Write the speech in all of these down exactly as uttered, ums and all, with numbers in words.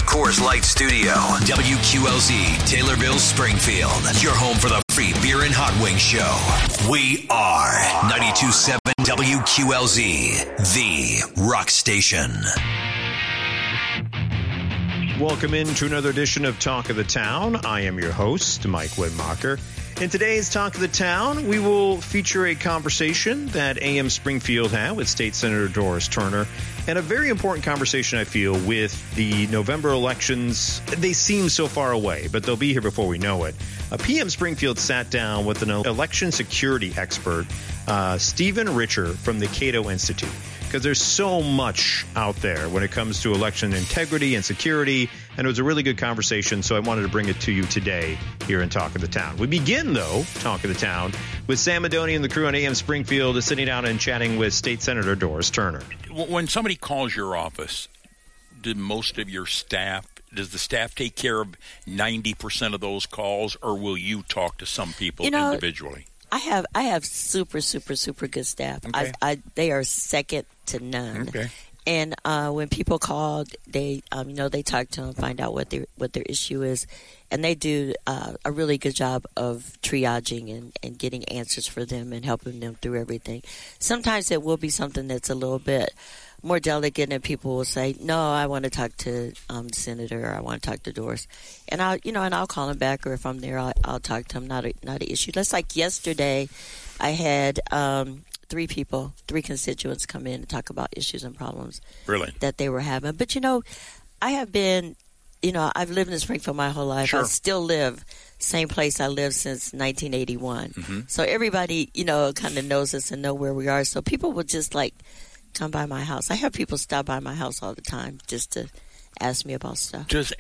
Coors Light Studio. W Q L Z, Taylorville, Springfield. Your home for the free beer and hot wing show. We are ninety-two point seven W Q L Z, the rock station. Welcome into another edition of Talk of the Town. I am your host, Mike Widmacher. In today's Talk of the Town, we will feature a conversation that A M Springfield had with State Senator Doris Turner, and a very important conversation, I feel, with the November elections. They seem so far away, but they'll be here before we know it. Uh, P M Springfield sat down with an election security expert, uh, Stephen Richer from the Cato Institute, because there's so much out there when it comes to election integrity and security, and it was a really good conversation, so I wanted to bring it to you today here in Talk of the Town. We begin, though, Talk of the Town, with Sam Madoni and the crew on A M Springfield sitting down and chatting with State Senator Doris Turner. When somebody calls your office, do most of your staff, does the staff take care of ninety percent of those calls, or will you talk to some people you know, individually? I have I have super, super, super good staff. Okay. I, I, they are second to none. Okay. And uh, when people call, they um, you know they talk to them, find out what their what their issue is, and they do uh, a really good job of triaging and, and getting answers for them and helping them through everything. Sometimes it will be something that's a little bit more delicate, and people will say, "No, I want to talk to um, the senator, or I want to talk to Doris," and I'll you know and I'll call them back, or if I'm there, I'll, I'll talk to them. Not a, not an issue. That's like yesterday, I had. Um, Three people, three constituents come in and talk about issues and problems really that they were having. But, you know, I have been, you know, I've lived in Springfield my whole life. Sure. I still live same place I lived since nineteen eighty-one. Mm-hmm. So everybody, you know, kind of knows us and know where we are. So people will just, like, come by my house. I have people stop by my house all the time just to ask me about stuff. Does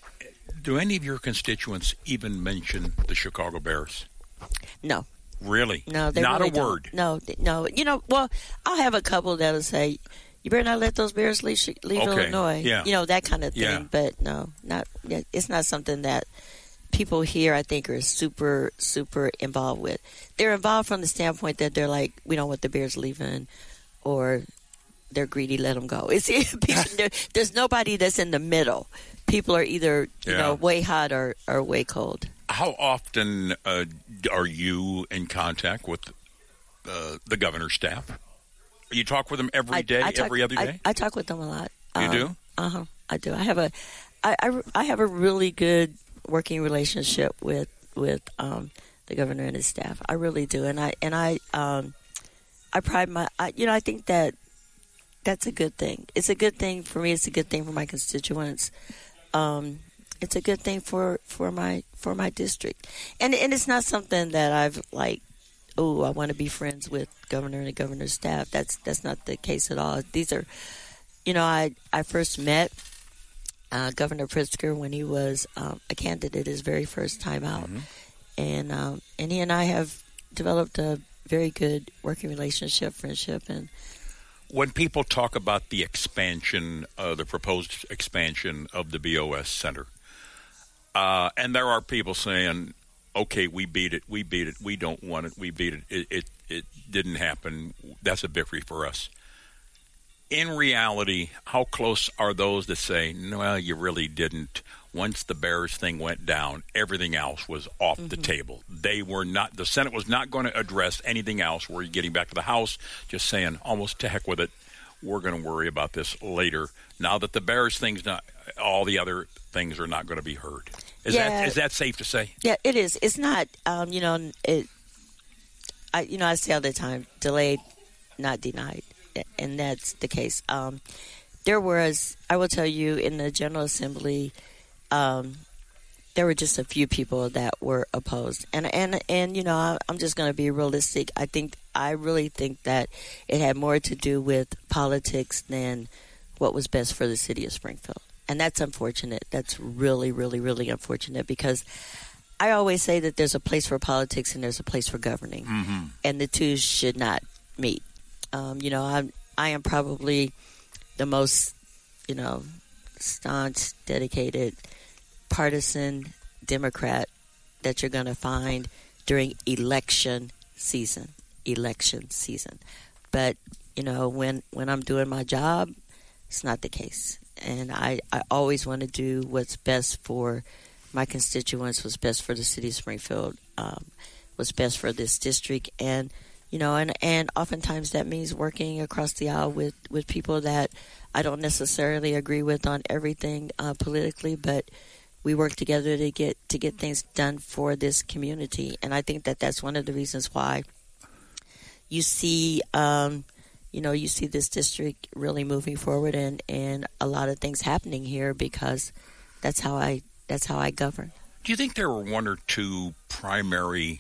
do any of your constituents even mention the Chicago Bears? No. Really? No, they not really a don't. word. No, no. You know, well, I'll have a couple that'll say, "You better not let those Bears leave, leave okay. Illinois." Yeah. You know, that kind of thing. Yeah. But no, not. It's not something that people here, I think, are super, super involved with. They're involved from the standpoint that they're like, "We don't want the Bears leaving," or "They're greedy, let them go." It's there, there's nobody that's in the middle. People are either you yeah. know way hot or, or way cold. How often uh, are you in contact with uh, the governor's staff? You talk with them every day, I, I talk, every other day? I, I talk with them a lot. You um, do? Uh-huh. I do. I have a, I, I, I have a really good working relationship with with um, the governor and his staff. I really do, and I and I um, I pride my. I, you know, I think that that's a good thing. It's a good thing for me. It's a good thing for my constituents. Um, It's a good thing for, for my for my district, and and it's not something that I've like, oh, I want to be friends with governor and the governor's staff. That's that's not the case at all. These are, you know, I I first met uh, Governor Pritzker when he was um, a candidate his very first time out, mm-hmm. and um, and he and I have developed a very good working relationship, friendship, and. When people talk about the expansion, uh, the proposed expansion of the B O S Center, uh, and there are people saying, okay, we beat it, we beat it, we don't want it, we beat it, it, it, it didn't happen, that's a victory for us. In reality, how close are those that say, no, well, you really didn't? Once the Bears thing went down, everything else was off mm-hmm. the table. They were not, the Senate was not going to address anything else. We're getting back to the House, just saying, almost to heck with it. We're going to worry about this later. Now that the Bears thing's not, all the other things are not going to be heard. Is yeah. that is that safe to say? Yeah, it is. It's not, um, you know, it. I you know I say all the time, delayed, not denied, and that's the case. Um, there was, I will tell you, in the General Assembly. Um, there were just a few people that were opposed. And, and, and you know, I, I'm just going to be realistic. I think, I really think that it had more to do with politics than what was best for the city of Springfield. And that's unfortunate. That's really, really, really unfortunate because I always say that there's a place for politics and there's a place for governing. Mm-hmm. And the two should not meet. Um, you know, I'm, I am probably the most, you know, staunch, dedicated, partisan Democrat that you're going to find during election season. Election season. But, you know, when, when I'm doing my job, it's not the case. and I, I always want to do what's best for my constituents, what's best for the city of Springfield, um, what's best for this district, and you know, and, and oftentimes that means working across the aisle with, with people that I don't necessarily agree with on everything uh, politically, but we work together to get to get things done for this community, and I think that that's one of the reasons why you see, um, you know, you see this district really moving forward, and, and a lot of things happening here because that's how I that's how I govern. Do you think there were one or two primary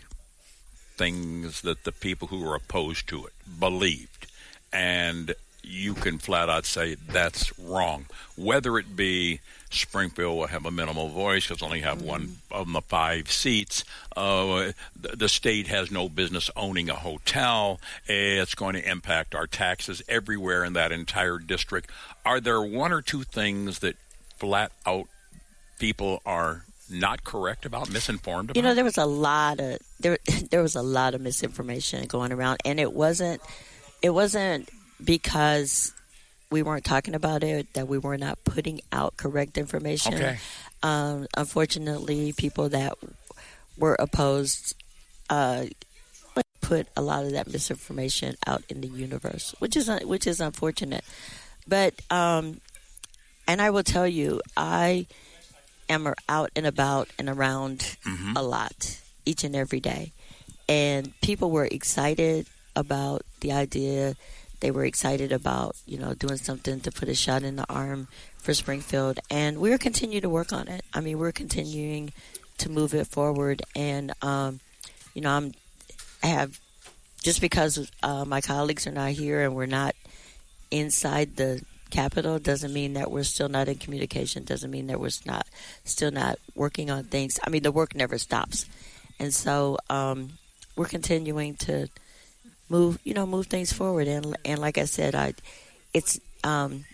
things that the people who were opposed to it believed, and you can flat out say that's wrong, whether it be Springfield will have a minimal voice because only have mm-hmm. one of the five seats, uh, the, the state has no business owning a hotel, it's going to impact our taxes everywhere in that entire district. Are there one or two things that flat out people are not correct about, misinformed about? You know, there was a lot of there there was a lot of misinformation going around, and it wasn't it wasn't because we weren't talking about it that we were not putting out correct information. Okay. Um, unfortunately, people that were opposed uh, put a lot of that misinformation out in the universe, which is which is unfortunate. But um, and I will tell you, I am out and about and around mm-hmm. a lot each and every day. And people were excited about the idea. They were excited about, you know, doing something to put a shot in the arm for Springfield. And we're continuing to work on it. I mean, we're continuing to move it forward. And, um, you know, I'm, I have, just because uh, my colleagues are not here and we're not inside the Capitol doesn't mean that we're still not in communication, doesn't mean that we're not still not working on things. I mean, the work never stops. And so um, we're continuing to move, you know, move things forward. And and like I said, I it's um,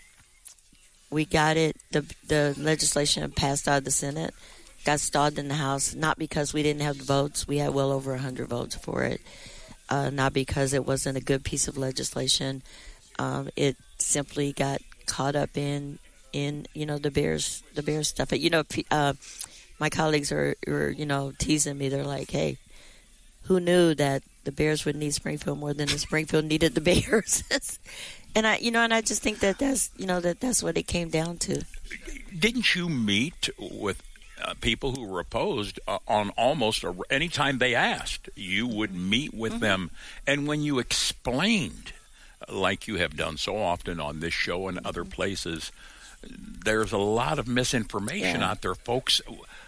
we got it, the the legislation passed out of the Senate, got stalled in the House, not because we didn't have the votes. We had well over one hundred votes for it, uh, not because it wasn't a good piece of legislation. Um, it simply got caught up in, in you know, the Bears the Bears stuff. You know, uh, my colleagues are, are, you know, teasing me. They're like, hey, who knew that the Bears would need Springfield more than the Springfield needed the Bears? And I, you know, and I just think that that's, you know, that that's what it came down to. Didn't you meet with uh, people who were opposed uh, on almost a, any time they asked? You would meet with mm-hmm. them, and when you explained, like you have done so often on this show and other places, there's a lot of misinformation yeah. out there, folks.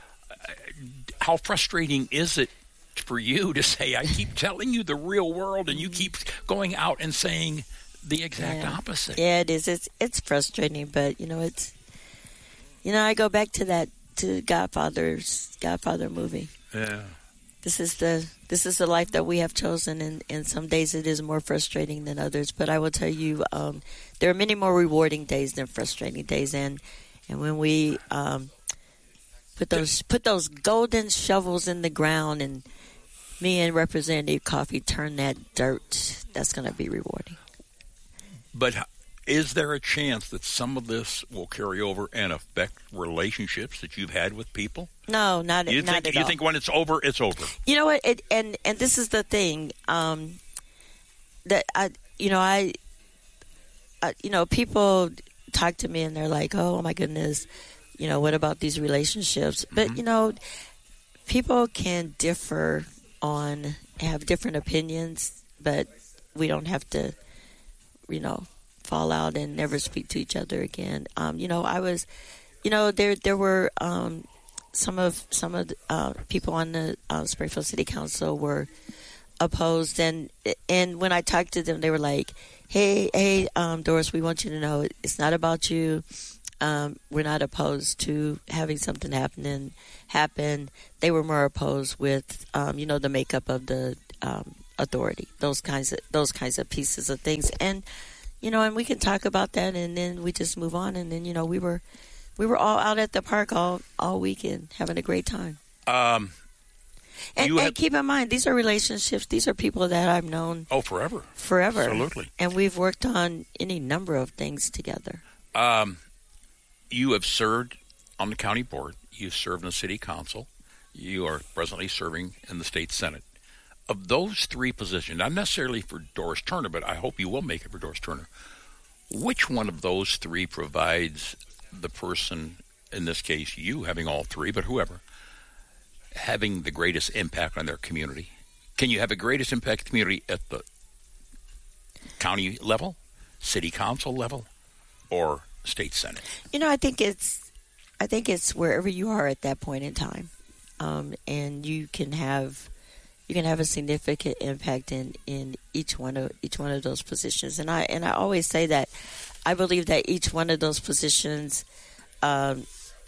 How frustrating is it for you to say, I keep telling you the real world, and you keep going out and saying the exact yeah. opposite? Yeah, it is. It's it's frustrating, but you know, it's you know, I go back to that to Godfather's Godfather movie. Yeah. This is the this is the life that we have chosen, and, and some days it is more frustrating than others. But I will tell you, um, there are many more rewarding days than frustrating days, and and when we um, put those put those golden shovels in the ground, and me and Representative Coffey turn that dirt, that's going to be rewarding. But is there a chance that some of this will carry over and affect relationships that you've had with people? No, not, you not think, at you all. You think when it's over, it's over? You know what? It, and and this is the thing um, that I, you know, I, I, you know, people talk to me and they're like, "Oh my goodness, you know, what about these relationships?" Mm-hmm. But you know, people can differ on, have different opinions, but we don't have to, you know, fall out and never speak to each other again. Um, you know, I was, you know, there there were um, some of some of the uh, people on the uh, Springfield City Council were opposed, and and when I talked to them, they were like, "Hey, hey, um, Doris, we want you to know it's not about you. Um, we're not opposed to having something happen." happen. They were more opposed with, um, you know, the makeup of the um, authority, those kinds of those kinds of pieces of things, and you know, and we can talk about that, and then we just move on, and then you know, we were we were all out at the park all all weekend having a great time. Um, and, and have... keep in mind, these are relationships; these are people that I've known oh forever, forever, absolutely, and we've worked on any number of things together. Um. you have served on the county board. You've served in the city council. You are presently serving in the state senate. Of those three positions, not necessarily for Doris Turner, but I hope you will make it for Doris Turner, which one of those three provides the person, in this case you having all three, but whoever, having the greatest impact on their community? Can you have the greatest impact on the community at the county level, city council level, or state senate? You know, I think it's, I think it's wherever you are at that point in time, um, and you can have, you can have a significant impact in, in each one of each one of those positions. And I and I always say that I believe that each one of those positions um,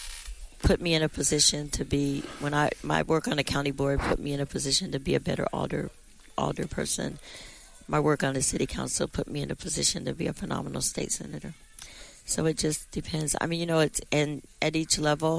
put me in a position to be, when I my work on the county board put me in a position to be a better alder alder person. My work on the city council put me in a position to be a phenomenal state senator. So it just depends. I mean, you know, it's and at each level,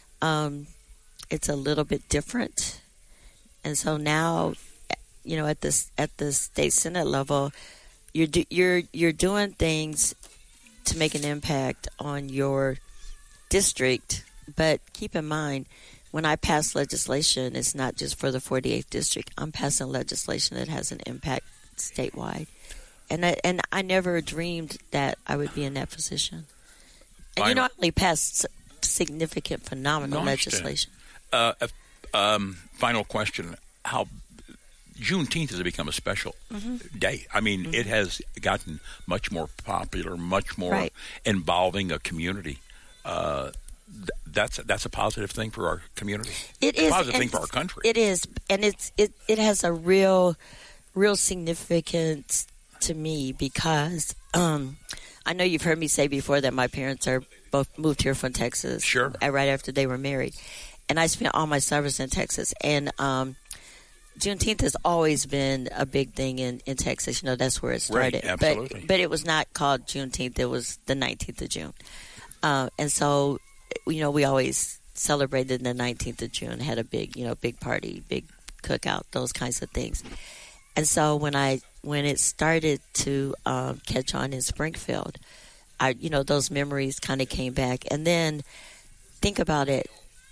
um, it's a little bit different. And so now, you know, at this at the state senate level, you're do, you're you're doing things to make an impact on your district. But keep in mind, when I pass legislation, it's not just for the forty-eighth district. I'm passing legislation that has an impact statewide. And I, and I never dreamed that I would be in that position. And, you know, I only passed significant, phenomenal legislation. Uh, um, final question. How Juneteenth has become a special mm-hmm. day. I mean, mm-hmm. it has gotten much more popular, much more right. involving a community. Uh, th- that's, that's a positive thing for our community. It it's is. a positive thing for our country. It is. And it's it, it has a real, real significance to me because um, I know you've heard me say before that my parents are both moved here from Texas. Sure. Right after they were married. And I spent all my service in Texas. And um, Juneteenth has always been a big thing in, in Texas. You know, that's where it started. Right, absolutely. But, but it was not called Juneteenth. It was the nineteenth of June. Uh, and so, you know, we always celebrated the nineteenth of June, had a big, you know, big party, big cookout, those kinds of things. And so when I when it started to um, catch on in Springfield, I you know those memories kind of came back. And then think about it,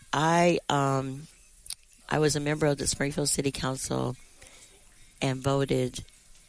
I um, I was a member of the Springfield City Council and voted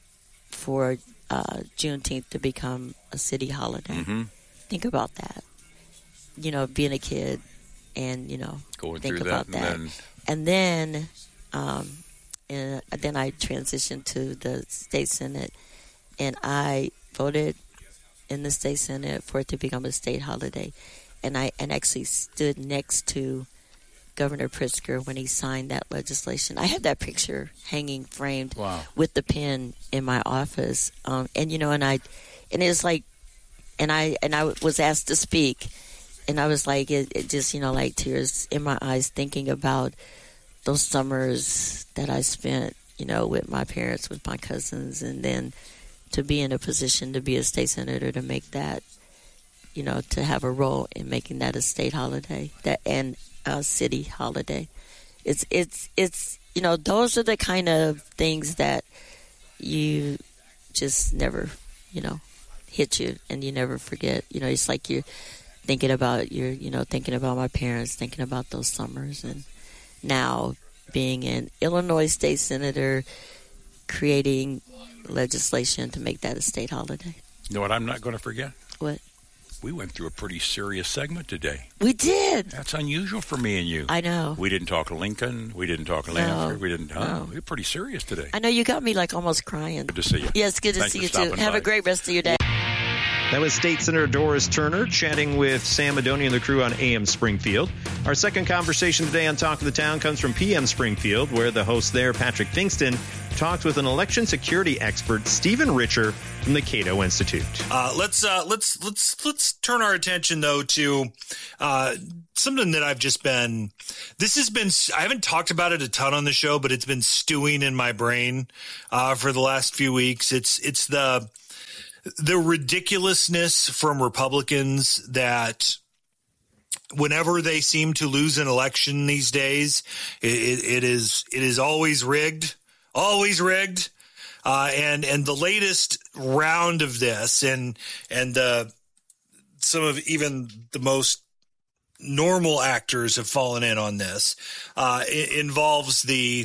for uh, Juneteenth to become a city holiday. Mm-hmm. Think about that. You know, being a kid and you know going think through about that, that, and then, and then um, And then I transitioned to the state senate, and I voted in the state senate for it to become a state holiday, and I and actually stood next to Governor Pritzker when he signed that legislation. I have that picture hanging framed wow. with the pen in my office, um, and you know, and I, and it's like, and I and I was asked to speak, and I was like, it, it just you know, like tears in my eyes thinking about those summers that I spent, you know, with my parents, with my cousins, and then to be in a position to be a state senator, to make that, you know, to have a role in making that a state holiday, that and a city holiday. It's it's it's you know, those are the kind of things that you just never, you know, hit you and you never forget. You know, it's like you're thinking about your, you know, thinking about my parents, thinking about those summers, and now being an Illinois state senator, creating legislation to make that a state holiday. You know what I'm not going to forget? What? We went through a pretty serious segment today. We did. That's unusual for me and you. I know. We didn't talk Lincoln. We didn't talk Lanford. No, we didn't. Huh? No. We were pretty serious today. I know, you got me like almost crying. Good to see you. Yes, good to Thanks see you for too. Have by. a great rest of your day. That was State Senator Doris Turner chatting with Sam Madoni and the crew on A M Springfield. Our second conversation today on Talk of the Town comes from P M Springfield, where the host there, Patrick Thingston, talked with an election security expert, Stephen Richer, from the Cato Institute. Uh, let's uh, let's let's let's turn our attention though to uh, something that I've just been. This has been. I haven't talked about it a ton on the show, but it's been stewing in my brain uh, for the last few weeks. It's it's the the ridiculousness from Republicans that whenever they seem to lose an election these days, it, it, it is it is always rigged, always rigged. Uh, and and the latest round of this and and the some of even the most normal actors have fallen in on this. Uh, it involves the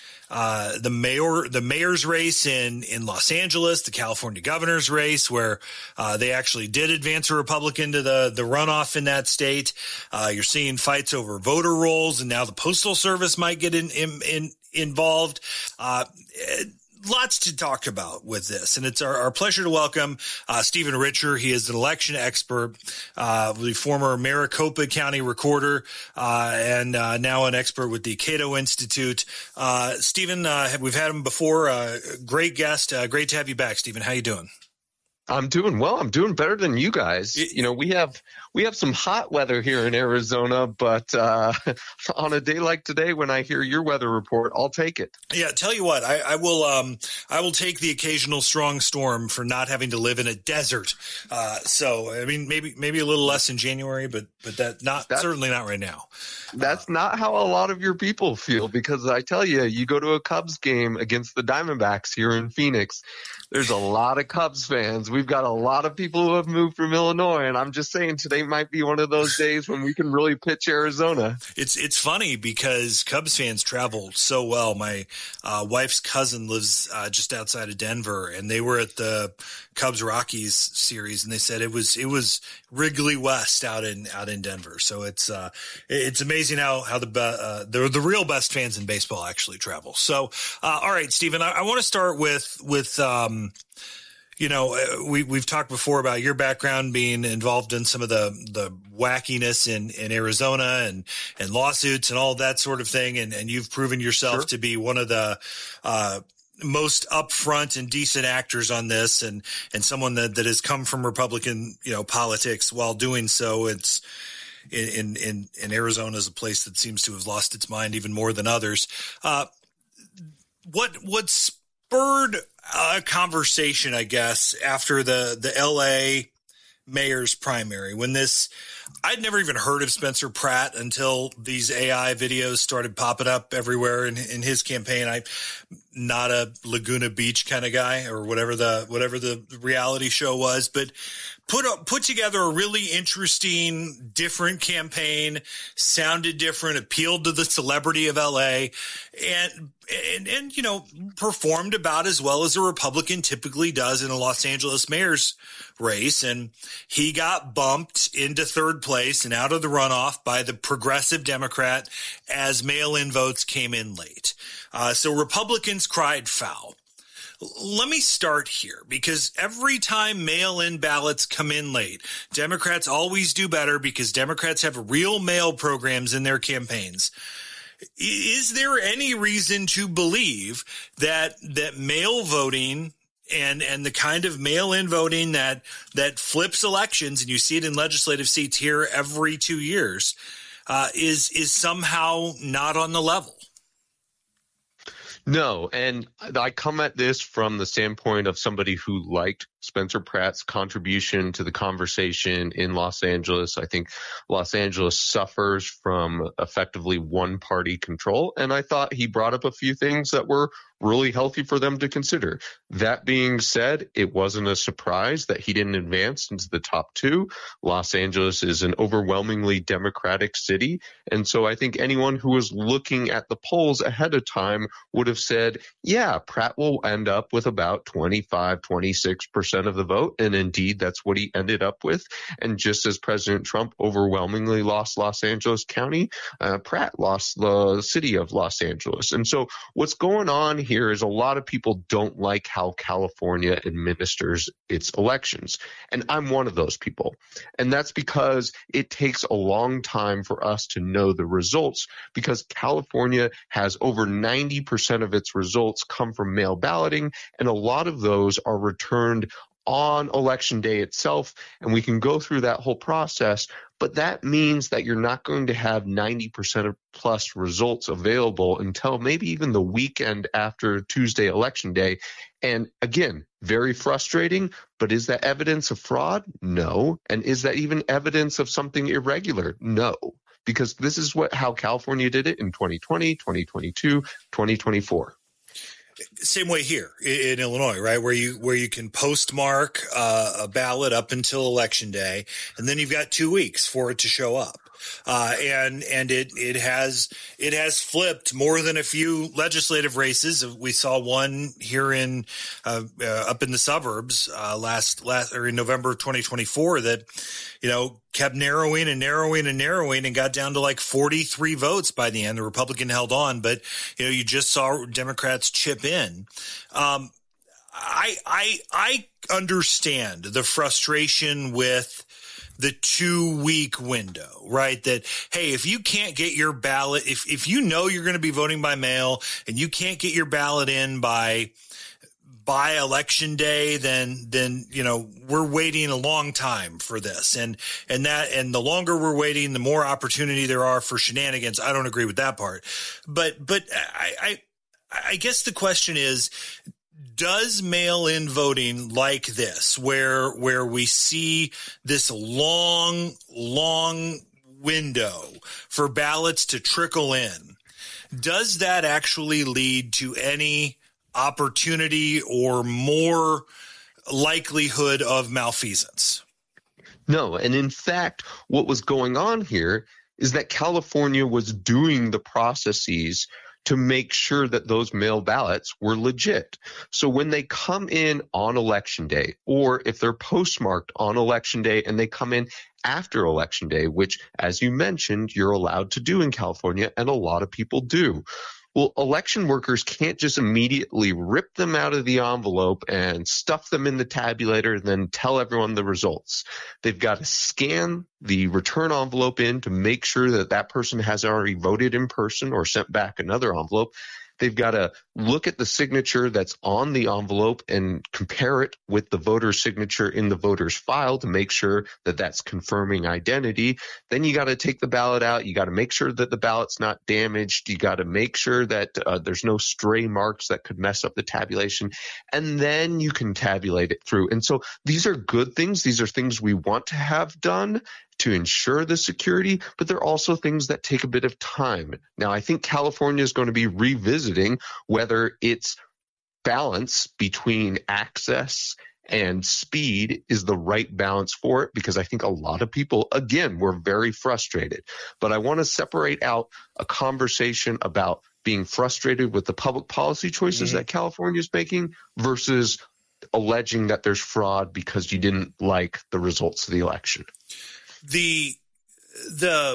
uh, the mayor, the mayor's race in, in Los Angeles, the California governor's race, where uh, they actually did advance a Republican to the, the runoff in that state. Uh, you're seeing fights over voter rolls, and now the Postal Service might get in, in, in involved. Uh, Lots to talk about with this, and it's our, our pleasure to welcome uh, Stephen Richer. He is an election expert, uh, the former Maricopa County recorder, uh, and uh, now an expert with the Cato Institute. Uh, Stephen, uh, we've had him before. Uh, great guest. Uh, great to have you back, Stephen. How you doing? I'm doing well. I'm doing better than you guys. You know, we have we have some hot weather here in Arizona, but uh, on a day like today, when I hear your weather report, I'll take it. Yeah, tell you what, I, I will. Um, I will take the occasional strong storm for not having to live in a desert. Uh, so, I mean, maybe maybe a little less in January, but but that not that's, certainly not right now. That's uh, not how a lot of your people feel, because I tell you, you go to a Cubs game against the Diamondbacks here in Phoenix. There's a lot of Cubs fans. We've got a lot of people who have moved from Illinois, and I'm just saying today might be one of those days when we can really pitch Arizona. It's it's funny because Cubs fans travel so well. My uh, wife's cousin lives uh, just outside of Denver, and they were at the Cubs Rockies series, and they said it was it was Wrigley West out in out in Denver. So it's uh, it's amazing how how the uh, the the real best fans in baseball actually travel. So uh, all right, Stephen, I, I want to start with with. Um, You know, we, we've talked before about your background being involved in some of the, the wackiness in, in Arizona and, and lawsuits and all that sort of thing. And, and you've proven yourself sure. to be one of the uh, most upfront and decent actors on this, and, and someone that, that has come from Republican, you know, politics while doing so. It's in, in, in Arizona is a place that seems to have lost its mind even more than others. Uh, what, what's spurred a conversation, I guess, after the, the L A mayor's primary, when this, I'd never even heard of Spencer Pratt until these A I videos started popping up everywhere in, in his campaign. I'm not a Laguna Beach kind of guy, or whatever the, whatever the reality show was, but put up, put together a really interesting, different campaign, sounded different, appealed to the celebrity of L A, and, and, and, you know, performed about as well as a Republican typically does in a Los Angeles mayor's race. And he got bumped into third place and out of the runoff by the progressive Democrat as mail-in votes came in late. Uh, so Republicans cried foul. Let me start here, because every time mail-in ballots come in late, Democrats always do better because Democrats have real mail programs in their campaigns. Is there any reason to believe that that mail voting and and the kind of mail-in voting that that flips elections, and you see it in legislative seats here every two years, uh, is is somehow not on the level? No, and I come at this from the standpoint of somebody who liked Spencer Pratt's contribution to the conversation in Los Angeles. I think Los Angeles suffers from effectively one-party control, and I thought he brought up a few things that were really healthy for them to consider. That being said, it wasn't a surprise that he didn't advance into the top two. Los Angeles is an overwhelmingly Democratic city, and so I think anyone who was looking at the polls ahead of time would have said, yeah, Pratt will end up with about twenty-five, twenty-six percent of the vote, and indeed that's what he ended up with. And just as President Trump overwhelmingly lost Los Angeles County, uh, Pratt lost the city of Los Angeles. And so what's going on here is a lot of people don't like how California administers its elections, and I'm one of those people. And that's because it takes a long time for us to know the results, because California has over ninety percent of its results come from mail balloting, and a lot of those are returned on election day itself, and we can go through that whole process. But that means that you're not going to have ninety percent plus results available until maybe even the weekend after Tuesday election day. And again, very frustrating, but is that evidence of fraud? No. And is that even evidence of something irregular? No. Because this is what how California did it in twenty twenty, twenty twenty-two, twenty twenty-four. same way here in, in Illinois, right? Where you where you can postmark uh, a ballot up until election day, and then you've got two weeks for it to show up. Uh, and and it it has it has flipped more than a few legislative races. We saw one here in uh, uh, up in the suburbs uh, last last or in November of twenty twenty-four that, you know, kept narrowing and narrowing and narrowing and got down to like forty-three votes by the end. The Republican held on, but you know, you just saw Democrats chip in. Um, I I I understand the frustration with the two week window, right? That, hey, if you can't get your ballot, if, if you know you're going to be voting by mail and you can't get your ballot in by, by election day, then, then, you know, we're waiting a long time for this. And, and that, and the longer we're waiting, the more opportunity there are for shenanigans. I don't agree with that part, but, but I, I, I guess the question is, does mail-in voting like this, where where we see this long, long window for ballots to trickle in, does that actually lead to any opportunity or more likelihood of malfeasance? No. And in fact, what was going on here is that California was doing the processes to make sure that those mail ballots were legit. So when they come in on election day, or if they're postmarked on election day and they come in after election day, which, as you mentioned, you're allowed to do in California, and a lot of people do. Well, election workers can't just immediately rip them out of the envelope and stuff them in the tabulator and then tell everyone the results. They've got to scan the return envelope in to make sure that that person has already voted in person or sent back another envelope. They've got to look at the signature that's on the envelope and compare it with the voter's signature in the voter's file to make sure that that's confirming identity. Then you got to take the ballot out. You got to make sure that the ballot's not damaged. You got to make sure that uh, there's no stray marks that could mess up the tabulation. And then you can tabulate it through. And so these are good things. These are things we want to have done to ensure the security, but they're also things that take a bit of time. Now, I think California is going to be revisiting whether its balance between access and speed is the right balance for it, because I think a lot of people, again, were very frustrated. But I want to separate out a conversation about being frustrated with the public policy choices mm-hmm. that California is making versus alleging that there's fraud because you didn't like the results of the election. The the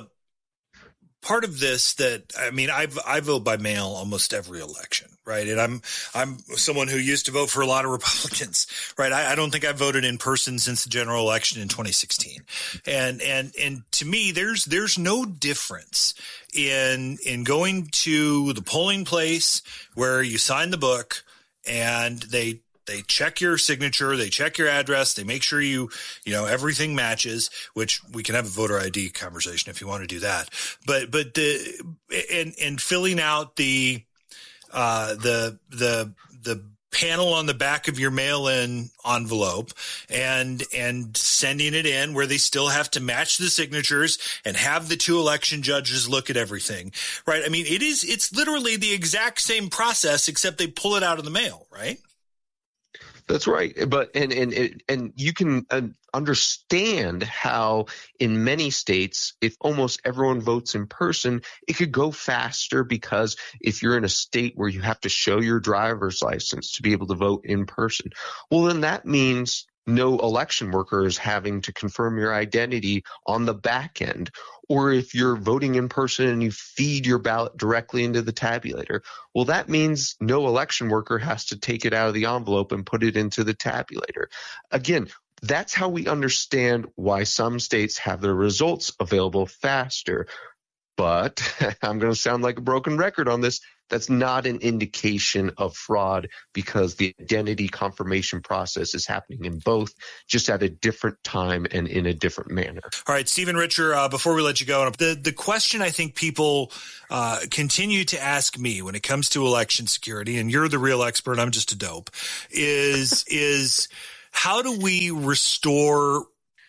part of this that I mean, I've I vote by mail almost every election, right? And I'm I'm someone who used to vote for a lot of Republicans, right? I, I don't think I've voted in person since the general election in twenty sixteen, and and and to me, there's there's no difference in in going to the polling place where you sign the book and they. They check your signature, they check your address, they make sure you, you know, everything matches, which we can have a voter I D conversation if you want to do that. But, but the, and, and filling out the, uh, the, the, the panel on the back of your mail-in envelope and, and sending it in where they still have to match the signatures and have the two election judges look at everything, right? I mean, it is, it's literally the exact same process, except they pull it out of the mail, right? That's right. But and and and you can understand how in many states, if almost everyone votes in person, it could go faster, because if you're in a state where you have to show your driver's license to be able to vote in person, well, then that means no election worker is having to confirm your identity on the back end. Or if you're voting in person and you feed your ballot directly into the tabulator, well, that means no election worker has to take it out of the envelope and put it into the tabulator. Again, that's how we understand why some states have their results available faster. But I'm going to sound like a broken record on this. That's not an indication of fraud, because the identity confirmation process is happening in both, just at a different time and in a different manner. All right, Stephen Richer, uh, before we let you go, the, the question I think people uh, continue to ask me when it comes to election security, and you're the real expert, I'm just a dope, is is how do we restore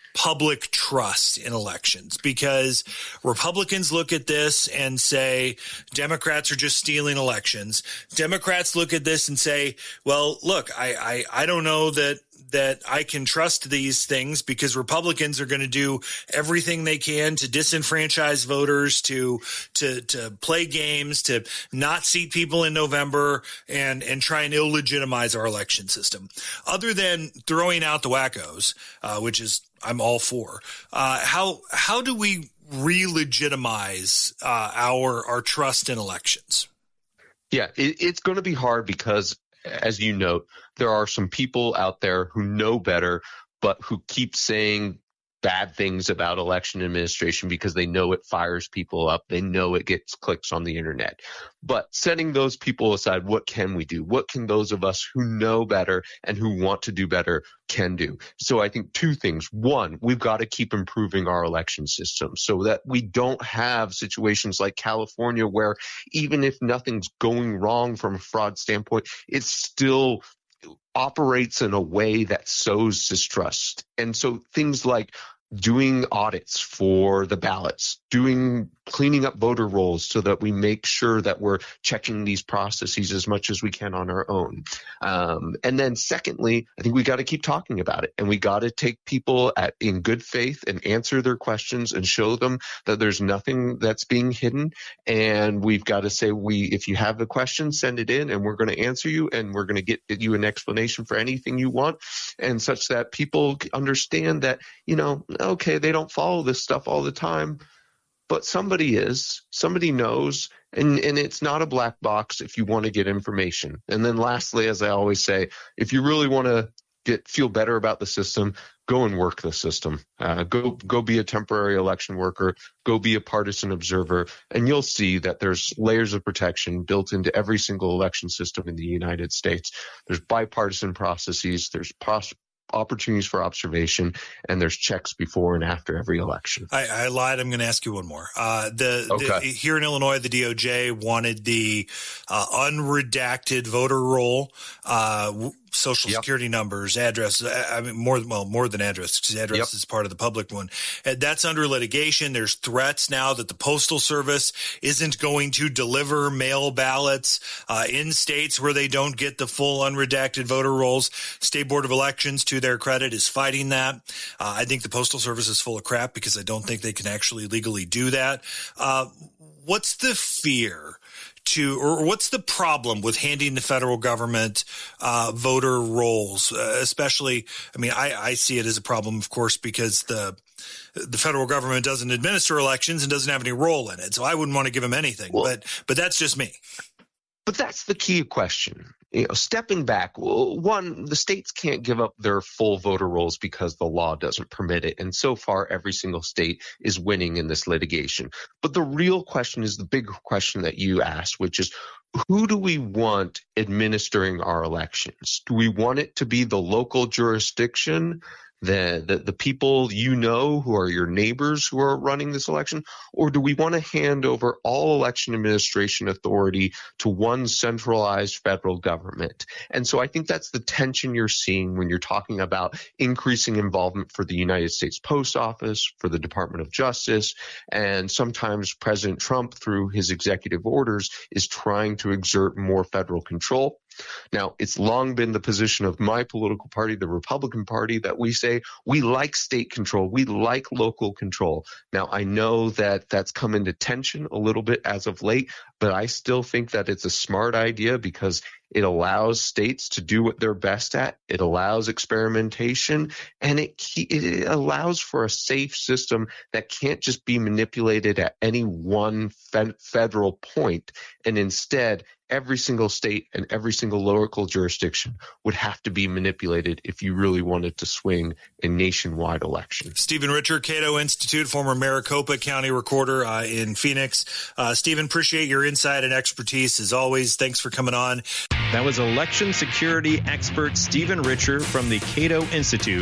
public trust in elections, because Republicans look at this and say Democrats are just stealing elections. Democrats look at this and say, well, look, I, I, I don't know that that I can trust these things, because Republicans are going to do everything they can to disenfranchise voters, to to to play games, to not seat people in November, and and try and illegitimize our election system. Other than throwing out the wackos, uh, which is I'm all for, uh, how how do we re-legitimize uh, our our trust in elections? Yeah, it, it's going to be hard because, as you note, there are some people out there who know better, but who keep saying bad things about election administration because they know it fires people up. They know it gets clicks on the internet. But setting those people aside, what can we do? What can those of us who know better and who want to do better can do? So I think two things. One, we've got to keep improving our election system so that we don't have situations like California where even if nothing's going wrong from a fraud standpoint, it's still operates in a way that sows distrust. And so things like doing audits for the ballots, doing cleaning up voter rolls so that we make sure that we're checking these processes as much as we can on our own. Um, and then secondly, I think we got to keep talking about it, and we got to take people at, in good faith and answer their questions and show them that there's nothing that's being hidden. And we've got to say, we, if you have a question, send it in and we're going to answer you, and we're going to get you an explanation for anything you want, and such that people understand that, you know, okay, they don't follow this stuff all the time, but somebody is, somebody knows, and, and it's not a black box if you want to get information. And then lastly, as I always say, if you really want to get feel better about the system, go and work the system. Uh, go go be a temporary election worker, go be a partisan observer, and you'll see that there's layers of protection built into every single election system in the United States. There's bipartisan processes, there's pros- opportunities for observation, and there's checks before and after every election. I, I lied. I'm going to ask you one more. Uh, the, okay. the here in Illinois, the D O J wanted the uh, unredacted voter roll, uh, social yep. security numbers, address. I mean, more well, more than address, because address yep. is part of the public one. And that's under litigation. There's threats now that the Postal Service isn't going to deliver mail ballots uh, in states where they don't get the full unredacted voter rolls. State Board of Elections, to their credit, is fighting that. Uh, I think the Postal Service is full of crap, because I don't think they can actually legally do that. Uh, what's the fear to, or what's the problem with handing the federal government uh, voter rolls, uh, especially, I mean, I, I see it as a problem, of course, because the the federal government doesn't administer elections and doesn't have any role in it. So I wouldn't want to give them anything, well, but but that's just me. But that's the key question. You know, stepping back, one, the states can't give up their full voter rolls because the law doesn't permit it. And so far, every single state is winning in this litigation. But the real question is the big question that you asked, which is, who do we want administering our elections? Do we want it to be the local jurisdiction, the, the the people you know who are your neighbors who are running this election? Or do we want to hand over all election administration authority to one centralized federal government? And so I think that's the tension you're seeing when you're talking about increasing involvement for the United States Post Office, for the Department of Justice, and sometimes President Trump, through his executive orders, is trying to exert more federal control. Now, it's long been the position of my political party, the Republican Party, that we say we like state control. We like local control. Now, I know that that's come into tension a little bit as of late, but I still think that it's a smart idea because it allows states to do what they're best at. It allows experimentation, and it, it allows for a safe system that can't just be manipulated at any one fe- federal point, and instead every single state and every single local jurisdiction would have to be manipulated if you really wanted to swing a nationwide election. Stephen Richer, Cato Institute, former Maricopa County recorder uh, in Phoenix. Uh, Stephen, appreciate your insight and expertise as always. Thanks for coming on. That was election security expert Stephen Richer from the Cato Institute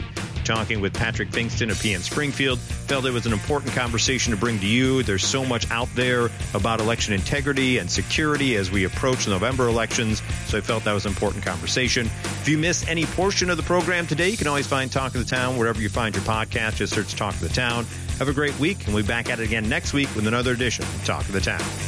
talking with Patrick Fingston of P N Springfield. Felt it was an important conversation to bring to you. There's so much out there about election integrity and security as we approach the November elections, so I felt that was an important conversation. If you missed any portion of the program today, you can always find Talk of the Town wherever you find your podcast. Just search Talk of the Town. Have a great week, and we'll be back at it again next week with another edition of Talk of the Town.